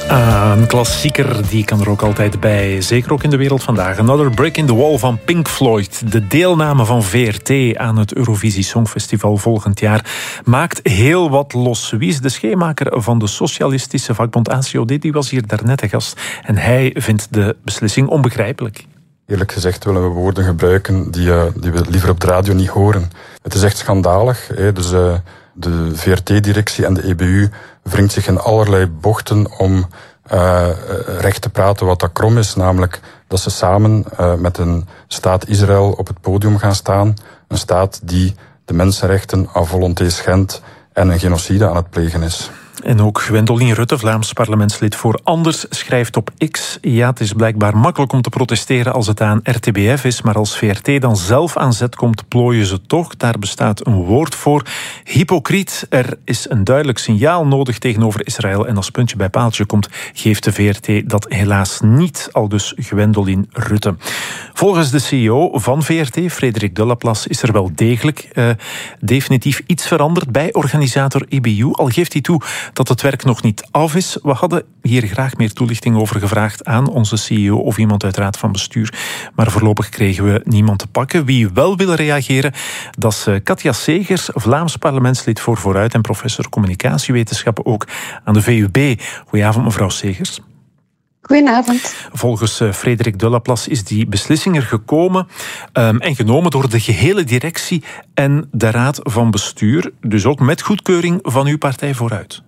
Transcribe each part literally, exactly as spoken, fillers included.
Uh, een klassieker, die kan er ook altijd bij. Zeker ook in de wereld vandaag. Another Brick in the Wall van Pink Floyd. De deelname van V R T aan het Eurovisie Songfestival volgend jaar maakt heel wat los. Wie is de schemaker van de socialistische vakbond A C O D? Die was hier daarnet te gast. En hij vindt de beslissing onbegrijpelijk. Eerlijk gezegd willen we woorden gebruiken die, uh, die we liever op de radio niet horen. Het is echt schandalig. Hè? Dus, uh, de V R T-directie en de E B U wringt zich in allerlei bochten om uh, recht te praten wat dat krom is. Namelijk dat ze samen uh, met een staat Israël op het podium gaan staan. Een staat die de mensenrechten à volonté schendt en een genocide aan het plegen is. En ook Gwendoline Rutte, Vlaams parlementslid voor Anders, schrijft op X: ja, het is blijkbaar makkelijk om te protesteren als het aan R T B F is, maar als V R T dan zelf aan zet komt, plooien ze toch. Daar bestaat een woord voor: hypocriet. Er is een duidelijk signaal nodig tegenover Israël en als puntje bij paaltje komt, geeft de V R T dat helaas niet, aldus Gwendoline Rutte. Volgens de C E O van V R T, Frederik de Laplace, is er wel degelijk uh, definitief iets veranderd bij organisator E B U, al geeft hij toe dat het werk nog niet af is. We hadden hier graag meer toelichting over gevraagd aan onze C E O of iemand uit raad van bestuur. Maar voorlopig kregen we niemand te pakken. Wie wel wil reageren, dat is Katja Segers, Vlaams parlementslid voor Vooruit en professor communicatiewetenschappen ook aan de V U B. Goedenavond, mevrouw Segers. Goedenavond. Volgens uh, Frederik de Laplace is die beslissing er gekomen um, en genomen door de gehele directie en de raad van bestuur. Dus ook met goedkeuring van uw partij Vooruit.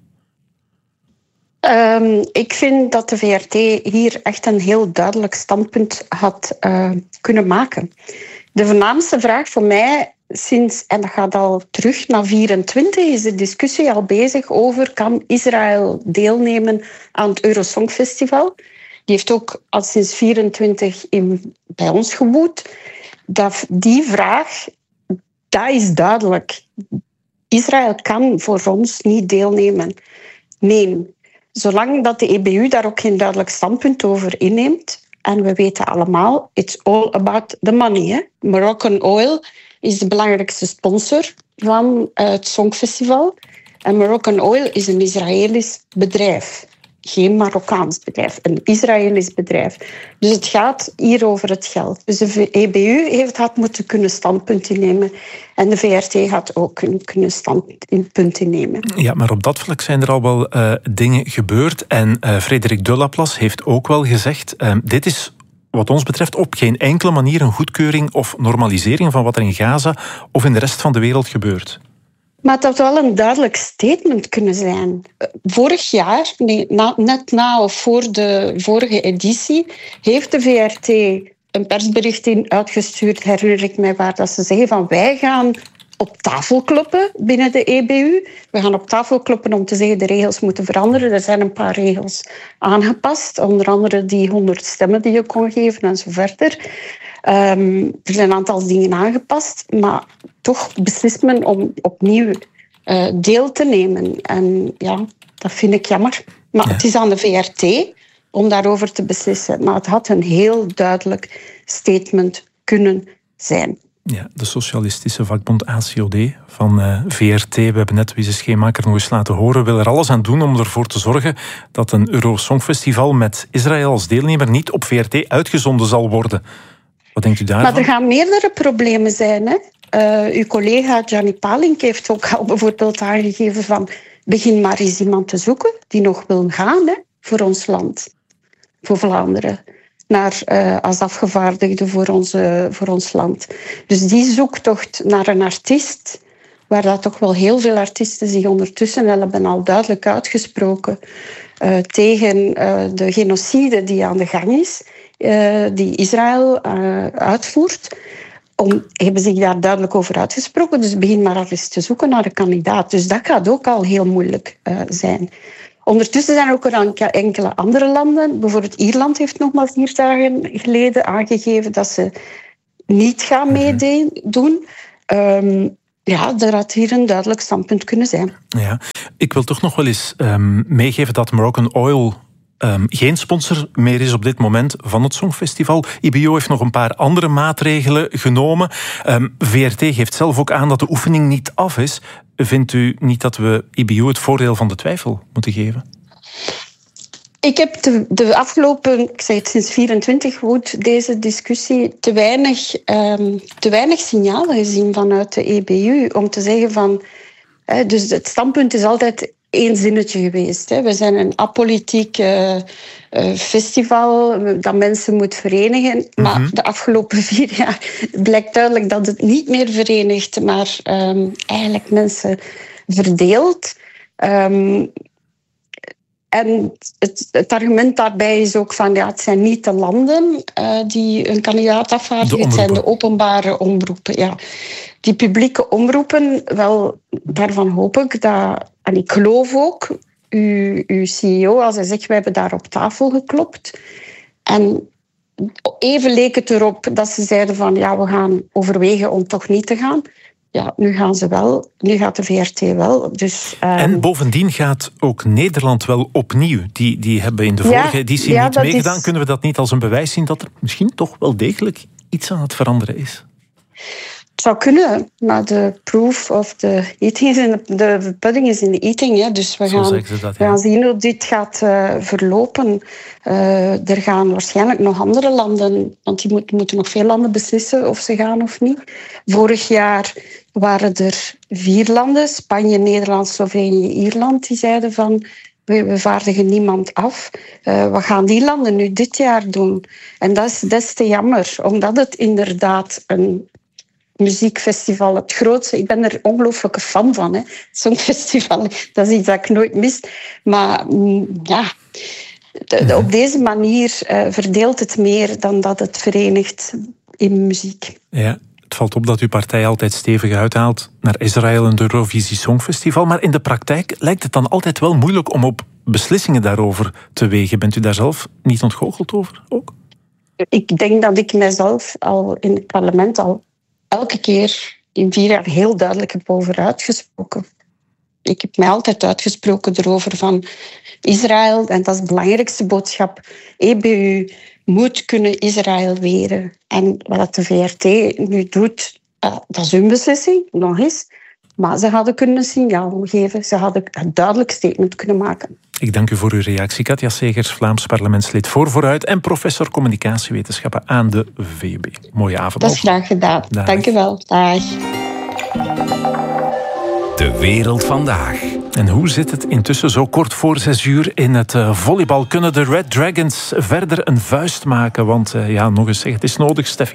Um, ik vind dat de V R T hier echt een heel duidelijk standpunt had uh, kunnen maken. De voornaamste vraag voor mij sinds, en dat gaat al terug naar vierentwintig, is de discussie al bezig over: kan Israël deelnemen aan het Eurosongfestival? Die heeft ook al sinds vierentwintig in, bij ons gewoed. Dat, die vraag, dat is duidelijk. Israël kan voor ons niet deelnemen. Nee. Zolang dat de E B U daar ook geen duidelijk standpunt over inneemt, en we weten allemaal, it's all about the money. Hè? Moroccan Oil is de belangrijkste sponsor van het Songfestival. En Moroccan Oil is een Israëlisch bedrijf. Geen Marokkaans bedrijf, een Israëlisch bedrijf. Dus het gaat hier over het geld. Dus de E B U heeft had moeten kunnen standpunt innemen. En de V R T had ook kunnen, kunnen standpunt innemen. Ja, maar op dat vlak zijn er al wel uh, dingen gebeurd. En uh, Frederik de Laplace heeft ook wel gezegd: uh, dit is wat ons betreft op geen enkele manier een goedkeuring of normalisering van wat er in Gaza of in de rest van de wereld gebeurt. Maar het had wel een duidelijk statement kunnen zijn. Vorig jaar, nee, na, net na of voor de vorige editie, heeft de V R T een persbericht in uitgestuurd, herinner ik mij, waar dat ze zeggen van: wij gaan op tafel kloppen binnen de E B U. We gaan op tafel kloppen om te zeggen de regels moeten veranderen. Er zijn een paar regels aangepast, onder andere die honderd stemmen die je kon geven en zo verder. Um, er zijn een aantal dingen aangepast, maar toch beslist men om opnieuw uh, deel te nemen. En ja, dat vind ik jammer. Maar ja, het is aan de V R T om daarover te beslissen. Maar het had een heel duidelijk statement kunnen zijn. Ja, de socialistische vakbond A C O D van uh, V R T, we hebben net Wiese Schemaker nog eens laten horen, wil er alles aan doen om ervoor te zorgen dat een Eurosongfestival met Israël als deelnemer niet op V R T uitgezonden zal worden. Wat denkt u daarvan? Maar er gaan meerdere problemen zijn. Hè? Uh, uw collega Gianni Palink heeft ook al bijvoorbeeld aangegeven van: begin maar eens iemand te zoeken die nog wil gaan, hè, voor ons land, voor Vlaanderen, naar, uh, als afgevaardigde voor, onze, voor ons land. Dus die zoektocht naar een artiest, waar dat toch wel heel veel artiesten zich ondertussen hebben al duidelijk uitgesproken uh, tegen uh, de genocide die aan de gang is, Uh, die Israël uh, uitvoert, om, hebben zich daar duidelijk over uitgesproken. Dus begin maar al eens te zoeken naar een kandidaat. Dus dat gaat ook al heel moeilijk uh, zijn. Ondertussen zijn er ook enkele andere landen. Bijvoorbeeld Ierland heeft nog maar vier dagen geleden aangegeven dat ze niet gaan meedoen. Um, ja, er had hier een duidelijk standpunt kunnen zijn. Ja, ik wil toch nog wel eens um, meegeven dat Moroccan Oil Um, geen sponsor meer is op dit moment van het Songfestival. I B O heeft nog een paar andere maatregelen genomen. Um, V R T geeft zelf ook aan dat de oefening niet af is. Vindt u niet dat we I B O het voordeel van de twijfel moeten geven? Ik heb de, de afgelopen, ik zeg het sinds vierentwintig woedt deze discussie, te weinig, um, te weinig signalen gezien vanuit de E B U om te zeggen van... Hè, dus het standpunt is altijd één zinnetje geweest. Hè. We zijn een apolitiek uh, uh, festival dat mensen moet verenigen. Mm-hmm. Maar de afgelopen vier jaar blijkt duidelijk dat het niet meer verenigt, maar um, eigenlijk mensen verdeelt. Um, En het, het argument daarbij is ook van... ja, het zijn niet de landen uh, die een kandidaat afvaardigen, het zijn de openbare omroepen. Ja. Die publieke omroepen, wel, daarvan hoop ik dat... En ik geloof ook, uw, uw C E O, als hij zegt... we hebben daar op tafel geklopt. En even leek het erop dat ze zeiden van... ja, we gaan overwegen om toch niet te gaan... Ja, nu gaan ze wel. Nu gaat de V R T wel. Dus, um... En bovendien gaat ook Nederland wel opnieuw. Die, die hebben in de vorige ja, editie ja, niet meegedaan. Is... Kunnen we dat niet als een bewijs zien dat er misschien toch wel degelijk iets aan het veranderen is? Het zou kunnen, maar de proof of the eating is in de, de pudding is in de eating. Hè. Dus we gaan, dat, ja. we gaan zien hoe dit gaat uh, verlopen. Uh, er gaan waarschijnlijk nog andere landen, want die moet, moeten nog veel landen beslissen of ze gaan of niet. Vorig jaar waren er vier landen, Spanje, Nederland, Slovenië, Ierland, die zeiden van... We, we vaardigen niemand af. Uh, wat gaan die landen nu dit jaar doen? En dat is des te jammer, omdat het inderdaad een muziekfestival, het grootste. Ik ben er ongelooflijke fan van. Hè. Songfestival, dat is iets dat ik nooit mis. Maar mm, ja, de, de, op deze manier uh, verdeelt het meer dan dat het verenigt in muziek. Ja. Het valt op dat uw partij altijd stevig uithaalt naar Israël en het Eurovisie Songfestival. Maar in de praktijk lijkt het dan altijd wel moeilijk om op beslissingen daarover te wegen. Bent u daar zelf niet ontgoocheld over ook? Ik denk dat ik mezelf al in het parlement al elke keer in vier jaar heel duidelijk heb over uitgesproken. Ik heb mij altijd uitgesproken erover van Israël, en dat is de belangrijkste boodschap. E B U moet kunnen Israël weren. En wat de V R T nu doet, uh, dat is hun beslissing, nog eens. Maar ze hadden kunnen een signaal geven. Ze hadden een duidelijk statement kunnen maken. Ik dank u voor uw reactie. Katja Segers, Vlaams parlementslid voor Vooruit en professor communicatiewetenschappen aan de V U B. Mooie avond. Dat is graag gedaan. Dag. Dank u wel. Dag. De wereld vandaag. En hoe zit het intussen zo kort voor zes uur in het uh, volleybal? Kunnen de Red Dragons verder een vuist maken? Want uh, ja, nog eens zeg, het is nodig, Steffi.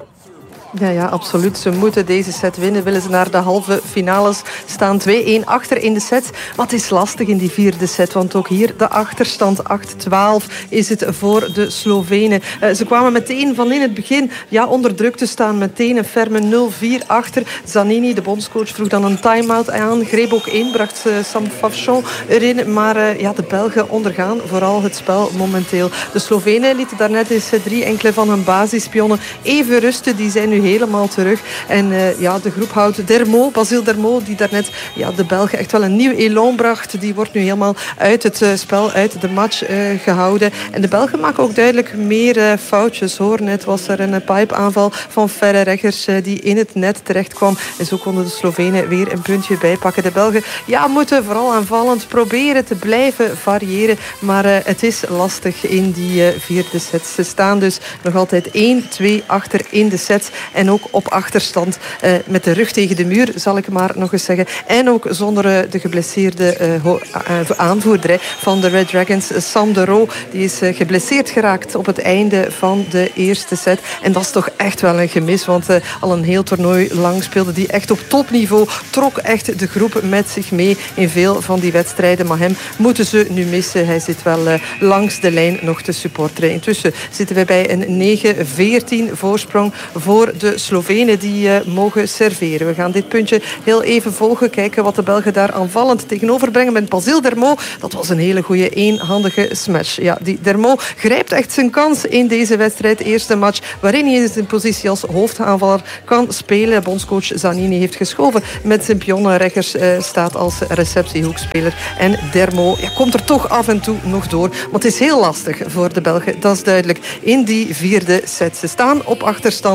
Ja, ja, absoluut. Ze moeten deze set winnen. Willen ze naar de halve finales staan. twee-één achter in de set. Wat is lastig in die vierde set. Want ook hier de achterstand acht twaalf is het voor de Slovenen. Uh, ze kwamen meteen van in het begin ja, onder druk te staan. Meteen een ferme nul vier achter. Zanini, de bondscoach, vroeg dan een time-out aan. Greep ook in, bracht uh, Sam Fafchon erin. Maar uh, ja, de Belgen ondergaan vooral het spel momenteel. De Slovenen lieten daarnet eens drie enkele van hun basispionnen even rusten. Die zijn nu helemaal terug. En uh, ja, de groep houdt Dermo, Basile Dermo, die daarnet ja, de Belgen echt wel een nieuw elan bracht. Die wordt nu helemaal uit het uh, spel, uit de match uh, gehouden. En de Belgen maken ook duidelijk meer uh, foutjes. Hoor. Net was er een uh, pipe-aanval van Ferre Reggers uh, die in het net terecht kwam. En zo konden de Slovenen weer een puntje bijpakken. De Belgen ja, moeten vooral aanvallend proberen te blijven variëren. Maar uh, het is lastig in die uh, vierde set. Ze staan dus nog altijd één twee achter in de set. En ook op achterstand uh, met de rug tegen de muur, zal ik maar nog eens zeggen. En ook zonder uh, de geblesseerde uh, ho- uh, aanvoerder uh, van de Red Dragons, Sam de Roo. Die is uh, geblesseerd geraakt op het einde van de eerste set. En dat is toch echt wel een gemis, want uh, al een heel toernooi lang speelde die echt op topniveau. Trok echt de groep met zich mee in veel van die wedstrijden. Maar hem moeten ze nu missen. Hij zit wel uh, langs de lijn nog te supporteren. Intussen zitten we bij een negen veertien voorsprong voor de Slovenen die uh, mogen serveren. We gaan dit puntje heel even volgen. Kijken wat de Belgen daar aanvallend tegenover brengen met Basile Dermo. Dat was een hele goede eenhandige smash. Ja, die Dermo grijpt echt zijn kans in deze wedstrijd. Eerste match waarin hij in zijn positie als hoofdaanvaller kan spelen. Bondscoach Zanini heeft geschoven met zijn pionnen. Reggers uh, staat als receptiehoekspeler. En Dermo ja, komt er toch af en toe nog door. Maar het is heel lastig voor de Belgen. Dat is duidelijk in die vierde set. Ze staan op achterstand. Het is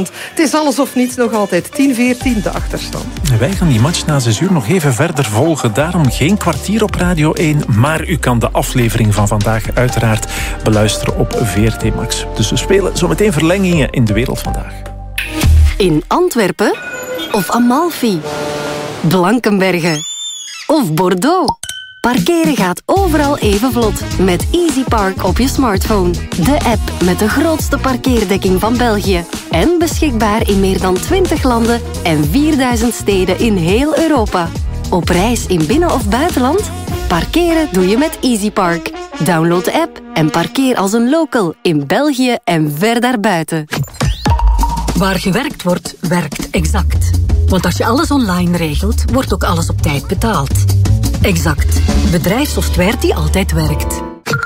is alles of niets nog altijd tien veertien de achterstand. Wij gaan die match na zes uur nog even verder volgen. Daarom geen kwartier op Radio één. Maar u kan de aflevering van vandaag uiteraard beluisteren op V R T Max. Dus we spelen zometeen verlengingen in de wereld vandaag. In Antwerpen of Amalfi, Blankenberge of Bordeaux. Parkeren gaat overal even vlot met EasyPark op je smartphone. De app met de grootste parkeerdekking van België. En beschikbaar in meer dan twintig landen en vierduizend steden in heel Europa. Op reis in binnen- of buitenland? Parkeren doe je met EasyPark. Download de app en parkeer als een local in België en ver daarbuiten. Waar gewerkt wordt, werkt Exact. Want als je alles online regelt, wordt ook alles op tijd betaald. Exact. Bedrijfssoftware die altijd werkt.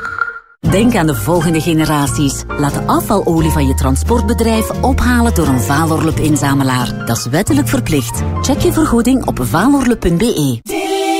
Denk aan de volgende generaties. Laat de afvalolie van je transportbedrijf ophalen door een Valorlup-inzamelaar. Dat is wettelijk verplicht. Check je vergoeding op valorlup punt b e. D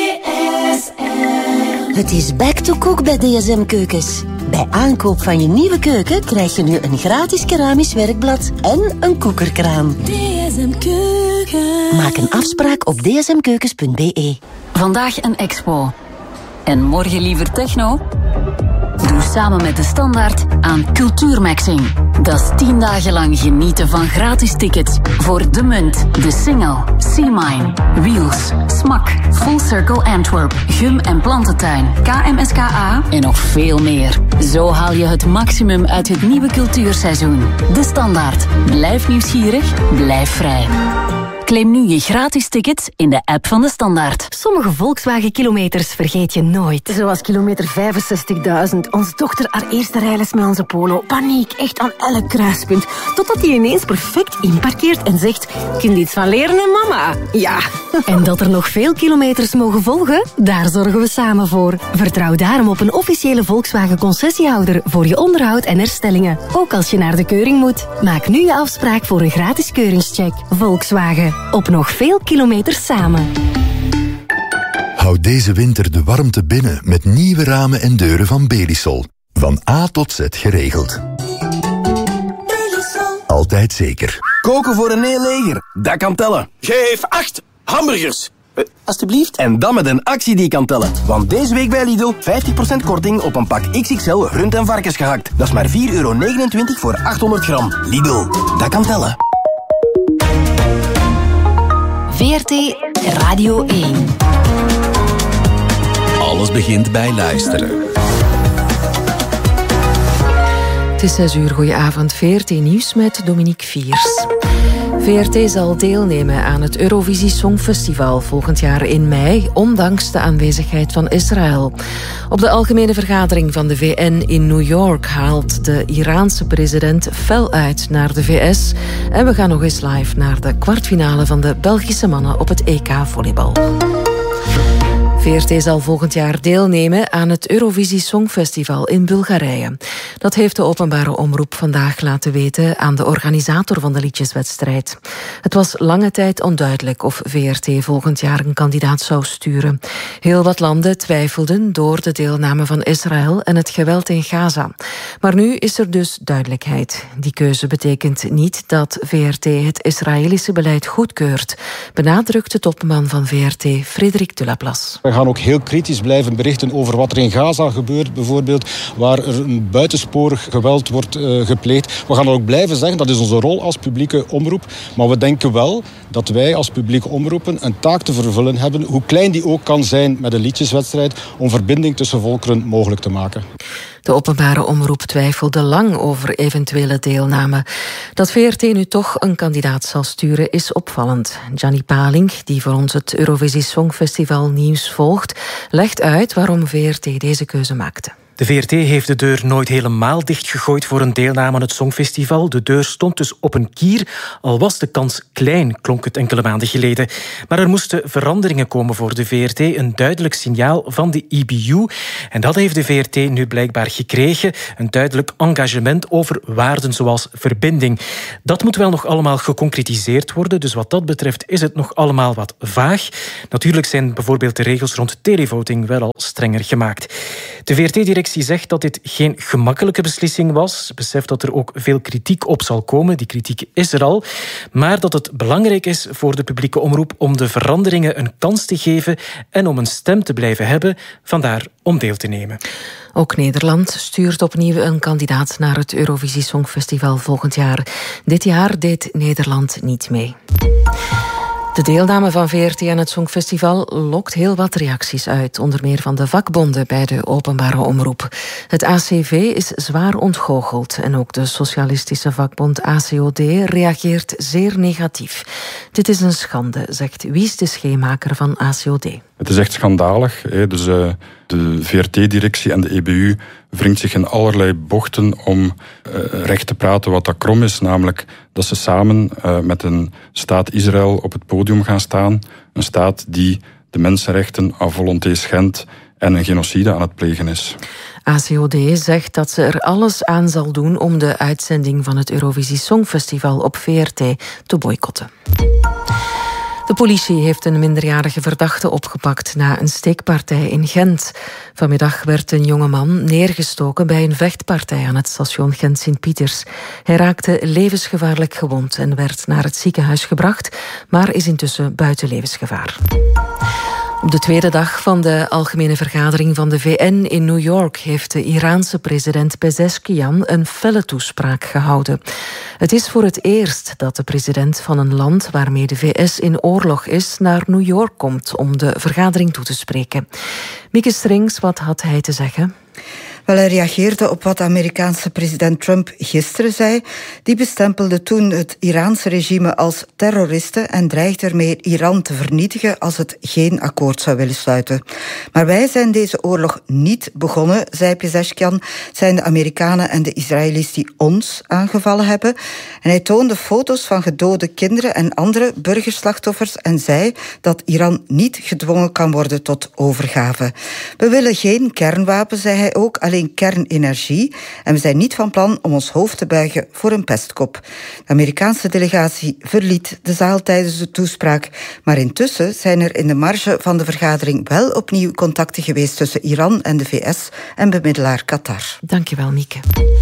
S M. Het is back to cook bij D S M Keukens. Bij aankoop van je nieuwe keuken krijg je nu een gratis keramisch werkblad en een koekerkraan. D S M Keukens. Maak een afspraak op d s m keukens punt b e. Vandaag een expo. En morgen liever techno? Doe samen met De Standaard aan Cultuurmaxing. Dat is tien dagen lang genieten van gratis tickets voor De Munt, De Single, Sea Mine, Wheels, Smak, Full Circle Antwerp, Gum en Plantentuin, K M S K A en nog veel meer. Zo haal je het maximum uit het nieuwe cultuurseizoen. De Standaard. Blijf nieuwsgierig, blijf vrij. Claim nu je gratis tickets in de app van De Standaard. Sommige Volkswagen-kilometers vergeet je nooit. Zoals kilometer vijfenzestigduizend. Onze dochter haar eerste rijles met onze Polo. Paniek, echt aan elk kruispunt. Totdat hij ineens perfect inparkeert en zegt... Kun je iets van leren, hè, mama? Ja. En dat er nog veel kilometers mogen volgen? Daar zorgen we samen voor. Vertrouw daarom op een officiële Volkswagen-concessiehouder voor je onderhoud en herstellingen. Ook als je naar de keuring moet. Maak nu je afspraak voor een gratis keuringscheck. Volkswagen. Op nog veel kilometers samen. Houd deze winter de warmte binnen met nieuwe ramen en deuren van Belisol. Van A tot Z geregeld. Belisol. Altijd zeker. Koken voor een heel leger, dat kan tellen. Geef acht hamburgers. Uh, alsjeblieft. En dan met een actie die kan tellen. Want deze week bij Lidl vijftig procent korting op een pak X X L rund- en varkensgehakt. Dat is maar vier euro negenentwintig voor achthonderd gram. Lidl, dat kan tellen. V R T Radio één. Alles begint bij luisteren. Het is zes uur, goedenavond. V R T Nieuws met Dominique Viers. V R T zal deelnemen aan het Eurovisie Songfestival volgend jaar in mei, ondanks de aanwezigheid van Israël. Op de algemene vergadering van de V N in New York haalt de Iraanse president fel uit naar de V S. En we gaan nog eens live naar de kwartfinale van de Belgische mannen op het E K volleybal. V R T zal volgend jaar deelnemen aan het Eurovisie Songfestival in Bulgarije. Dat heeft de openbare omroep vandaag laten weten aan de organisator van de liedjeswedstrijd. Het was lange tijd onduidelijk of V R T volgend jaar een kandidaat zou sturen. Heel wat landen twijfelden door de deelname van Israël en het geweld in Gaza. Maar nu is er dus duidelijkheid. Die keuze betekent niet dat V R T het Israëlische beleid goedkeurt, benadrukt de topman van V R T, Frederik de Laplace. We gaan ook heel kritisch blijven berichten over wat er in Gaza gebeurt, bijvoorbeeld, waar er een buitensporig geweld wordt uh, gepleegd. We gaan ook blijven zeggen, dat is onze rol als publieke omroep, maar we denken wel dat wij als publieke omroepen een taak te vervullen hebben, hoe klein die ook kan zijn met een liedjeswedstrijd, om verbinding tussen volkeren mogelijk te maken. De openbare omroep twijfelde lang over eventuele deelname. Dat V R T nu toch een kandidaat zal sturen is opvallend. Gianni Paling, die voor ons het Eurovisie Songfestival nieuws volgt, legt uit waarom V R T deze keuze maakte. De V R T heeft de deur nooit helemaal dichtgegooid voor een deelname aan het Songfestival. De deur stond dus op een kier, al was de kans klein, klonk het enkele maanden geleden. Maar er moesten veranderingen komen voor de V R T, een duidelijk signaal van de E B U. En dat heeft de V R T nu blijkbaar gekregen, een duidelijk engagement over waarden zoals verbinding. Dat moet wel nog allemaal geconcretiseerd worden, dus wat dat betreft is het nog allemaal wat vaag. Natuurlijk zijn bijvoorbeeld de regels rond televoting wel al strenger gemaakt. De V R T-directie directie zegt dat dit geen gemakkelijke beslissing was. Ze beseft dat er ook veel kritiek op zal komen. Die kritiek is er al. Maar dat het belangrijk is voor de publieke omroep om de veranderingen een kans te geven en om een stem te blijven hebben. Vandaar om deel te nemen. Ook Nederland stuurt opnieuw een kandidaat naar het Eurovisie Songfestival volgend jaar. Dit jaar deed Nederland niet mee. De deelname van V R T aan het Songfestival lokt heel wat reacties uit. Onder meer van de vakbonden bij de openbare omroep. Het A C V is zwaar ontgoocheld. En ook de socialistische vakbond A C O D reageert zeer negatief. Dit is een schande, zegt Wies de Scheemaker van A C O D. Het is echt schandalig. Hè. Dus, uh, de V R T-directie en de E B U wringt zich in allerlei bochten om uh, recht te praten wat dat krom is. Namelijk dat ze samen uh, met een staat Israël op het podium gaan staan. Een staat die de mensenrechten à volonté schendt en een genocide aan het plegen is. A C O D zegt dat ze er alles aan zal doen om de uitzending van het Eurovisie Songfestival op V R T te boycotten. De politie heeft een minderjarige verdachte opgepakt na een steekpartij in Gent. Vanmiddag werd een jongeman neergestoken bij een vechtpartij aan het station Gent-Sint-Pieters. Hij raakte levensgevaarlijk gewond en werd naar het ziekenhuis gebracht, maar is intussen buiten levensgevaar. Op de tweede dag van de Algemene Vergadering van de V N in New York heeft de Iraanse president Pezeshkian een felle toespraak gehouden. Het is voor het eerst dat de president van een land waarmee de V S in oorlog is naar New York komt om de vergadering toe te spreken. Mieke Strings, wat had hij te zeggen? Wel, hij reageerde op wat de Amerikaanse president Trump gisteren zei. Die bestempelde toen het Iraanse regime als terroristen en dreigde ermee Iran te vernietigen als het geen akkoord zou willen sluiten. Maar wij zijn deze oorlog niet begonnen, zei Pezeshkian. Het zijn de Amerikanen en de Israëli's die ons aangevallen hebben. En hij toonde foto's van gedode kinderen en andere burgerslachtoffers en zei dat Iran niet gedwongen kan worden tot overgave. We willen geen kernwapen, zei hij ook, alleen kernenergie. En we zijn niet van plan om ons hoofd te buigen voor een pestkop. De Amerikaanse delegatie verliet de zaal tijdens de toespraak. Maar intussen zijn er in de marge van de vergadering wel opnieuw contacten geweest tussen Iran en de V S en bemiddelaar Qatar. Dankjewel, Mieke.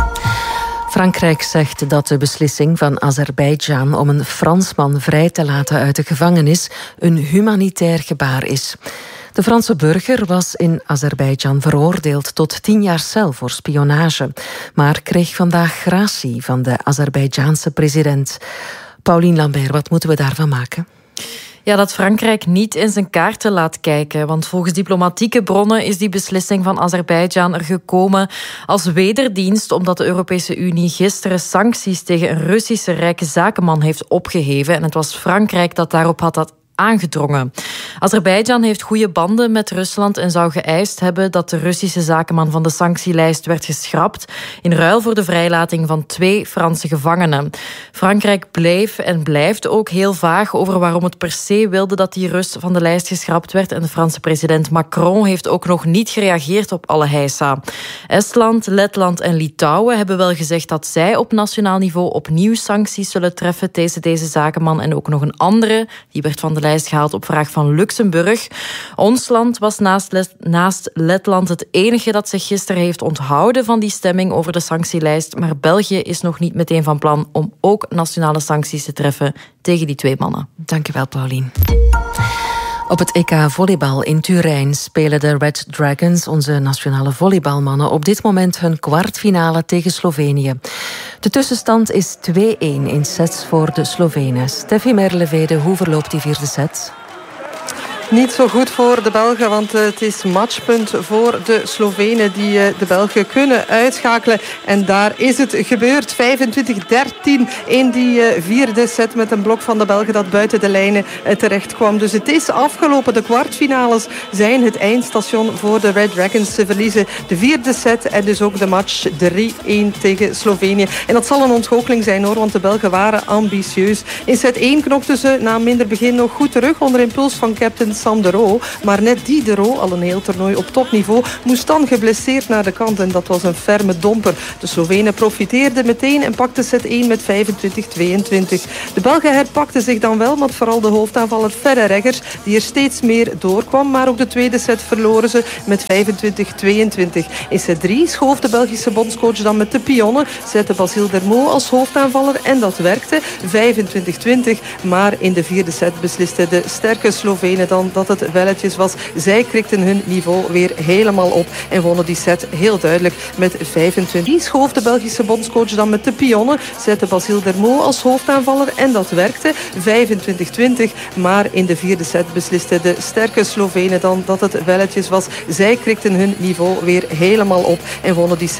Frankrijk zegt dat de beslissing van Azerbeidzjan om een Fransman vrij te laten uit de gevangenis een humanitair gebaar is. De Franse burger was in Azerbeidzjan veroordeeld tot tien jaar cel voor spionage, maar kreeg vandaag gratie van de Azerbeidzjaanse president. Pauline Lambert, wat moeten we daarvan maken? Ja, dat Frankrijk niet in zijn kaarten laat kijken. Want volgens diplomatieke bronnen is die beslissing van Azerbeidzjan er gekomen als wederdienst, omdat de Europese Unie gisteren sancties tegen een Russische rijke zakenman heeft opgeheven. En het was Frankrijk dat daarop had dat aangedrongen. Azerbeidzjan heeft goede banden met Rusland en zou geëist hebben dat de Russische zakenman van de sanctielijst werd geschrapt in ruil voor de vrijlating van twee Franse gevangenen. Frankrijk bleef en blijft ook heel vaag over waarom het per se wilde dat die Rus van de lijst geschrapt werd. En de Franse president Macron heeft ook nog niet gereageerd op alle heisa. Estland, Letland en Litouwen hebben wel gezegd dat zij op nationaal niveau opnieuw sancties zullen treffen tegen deze zakenman. En ook nog een andere, die werd van de lijst gehaald op vraag van Luxemburg. Ons land was naast, Let- naast Letland het enige dat zich gisteren heeft onthouden van die stemming over de sanctielijst. Maar België is nog niet meteen van plan om ook nationale sancties te treffen tegen die twee mannen. Dankjewel, Pauline. Op het E K volleybal in Turijn spelen de Red Dragons, onze nationale volleybalmannen, op dit moment hun kwartfinale tegen Slovenië. De tussenstand is twee-een in sets voor de Slovenen. Steffi Merlevede, hoe verloopt die vierde set? Niet zo goed voor de Belgen, want het is matchpunt voor de Slovenen die de Belgen kunnen uitschakelen. En daar is het gebeurd. vijfentwintig dertien in die vierde set met een blok van de Belgen dat buiten de lijnen terecht kwam. Dus het is afgelopen. De kwartfinales zijn het eindstation voor de Red Dragons. Ze verliezen de vierde set en dus ook de match drie-een tegen Slovenië. En dat zal een ontgoocheling zijn hoor, want de Belgen waren ambitieus. In set één knokten ze na minder begin nog goed terug onder impuls van captain Sam de Roo. Maar net die de Roo, al een heel toernooi op topniveau, moest dan geblesseerd naar de kant en dat was een ferme domper. De Slovenen profiteerden meteen en pakten set één met vijfentwintig tweeëntwintig. De Belgen herpakten zich dan wel, met vooral de hoofdaanvaller Ferre Reggers, die er steeds meer doorkwam. Maar ook de tweede set verloren ze met vijfentwintig tweeëntwintig. In set drie schoof de Belgische bondscoach dan met de pionnen, zette Basile Dermot als hoofdaanvaller en dat werkte, vijfentwintig twintig. Maar in de vierde set beslisten de sterke Slovenen dan dat het welletjes was. Zij krikten hun niveau weer helemaal op en wonnen die set heel duidelijk met vijfentwintig. Schoof de Belgische bondscoach dan met de pionnen, zette Basile Dermot als hoofdaanvaller en dat werkte, vijfentwintig twintig. Maar in de vierde set beslisten de sterke Slovenen dan dat het welletjes was. Zij krikten hun niveau weer helemaal op en wonnen die set